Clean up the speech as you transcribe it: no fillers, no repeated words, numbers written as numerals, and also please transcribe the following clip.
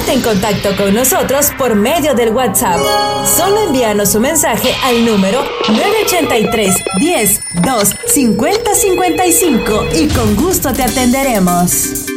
Ponte en contacto con nosotros por medio del WhatsApp. Solo envíanos un mensaje al número 983 10 2 50 55 y con gusto te atenderemos.